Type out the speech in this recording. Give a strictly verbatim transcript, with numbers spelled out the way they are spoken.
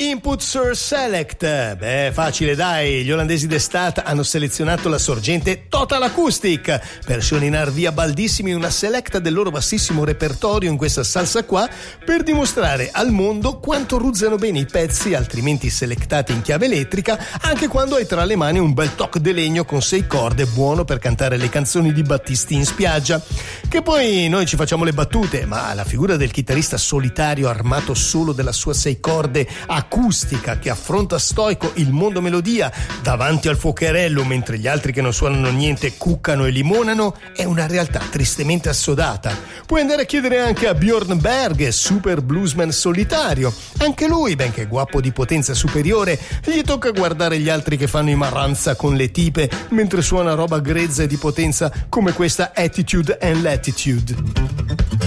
Input Sur Select. Beh, facile dai, gli olandesi d'estate hanno selezionato la sorgente Total Acoustic per scioglinar via baldissimi una selecta del loro vastissimo repertorio in questa salsa qua, per dimostrare al mondo quanto ruzzano bene i pezzi altrimenti selectati in chiave elettrica, anche quando hai tra le mani un bel toc de legno con sei corde buono per cantare le canzoni di Battisti in spiaggia. Che poi noi ci facciamo le battute, ma la figura del chitarrista solitario armato solo della sua sei corde acustica che affronta stoico il mondo melodia davanti al fuocherello mentre gli altri che non suonano niente cuccano e limonano è una realtà tristemente assodata. Puoi andare a chiedere anche a Björn Berg, super bluesman solitario. Anche lui, benché guappo di potenza superiore, gli tocca guardare gli altri che fanno i marranza con le tipe mentre suona roba grezza e di potenza come questa Attitude and Latitude.